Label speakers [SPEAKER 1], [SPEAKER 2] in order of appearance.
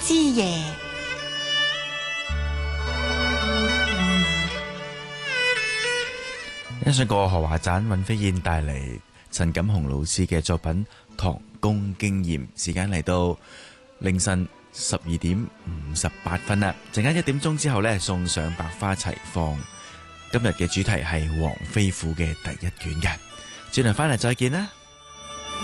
[SPEAKER 1] 之夜。
[SPEAKER 2] 欣賞過何華盞、尹飛燕帶嚟陳錦鴻老師嘅作品《唐宮經驗》，時間嚟到凌晨12:58啦。陣間1點鐘之後呢，送上百花齊放。今日嘅主題係黃飛虎嘅第一卷嘅，轉頭翻嚟再見啦。